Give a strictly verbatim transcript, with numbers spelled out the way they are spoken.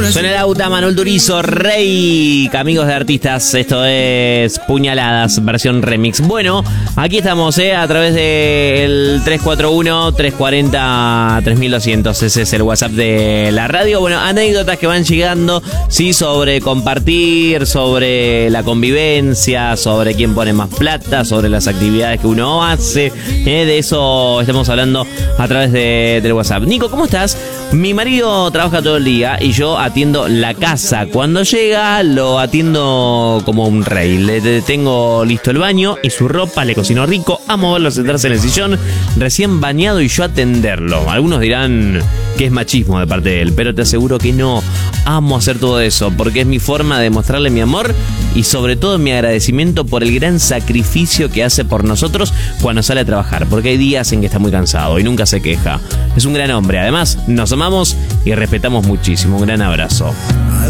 Suena el auto, Manuel Turizo, Rey, amigos de artistas. Esto es Puñaladas, versión remix. Bueno, aquí estamos, ¿eh? A través del tres cuatro uno, tres cuatro cero, tres mil doscientos. Ese es el WhatsApp de la radio. Bueno, anécdotas que van llegando, sí, sobre compartir, sobre la convivencia, sobre quién pone más plata, sobre las actividades que uno hace. ¿eh? De eso estamos hablando a través de, del WhatsApp. Nico, ¿cómo estás? Mi marido trabaja todo el día y yo atiendo la casa. Cuando llega lo atiendo como un rey. Le tengo listo el baño y su ropa, le cocino rico, amo verlo sentarse en el sillón recién bañado y yo atenderlo. Algunos dirán que es machismo de parte de él, pero te aseguro que no. Amo hacer todo eso porque es mi forma de demostrarle mi amor y sobre todo mi agradecimiento por el gran sacrificio que hace por nosotros cuando sale a trabajar, porque hay días en que está muy cansado y nunca se queja. Es un gran hombre, además nos amamos y respetamos muchísimo. Un gran abrazo.